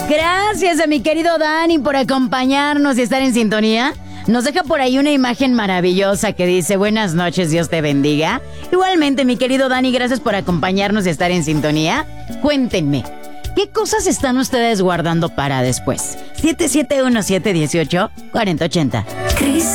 Gracias a mi querido Dani por acompañarnos y estar en sintonía. Nos deja por ahí una imagen maravillosa que dice: buenas noches, Dios te bendiga. Igualmente, mi querido Dani, gracias por acompañarnos y estar en sintonía. Cuéntenme, ¿qué cosas están ustedes guardando para después? 771-718-4080. Cris